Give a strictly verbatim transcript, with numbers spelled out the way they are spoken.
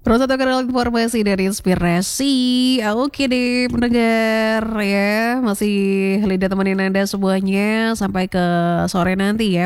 Terus satu kenal informasi dari inspirasi. Oke deh pendengar ya. Masih Linda temenin Anda semuanya sampai ke sore nanti ya.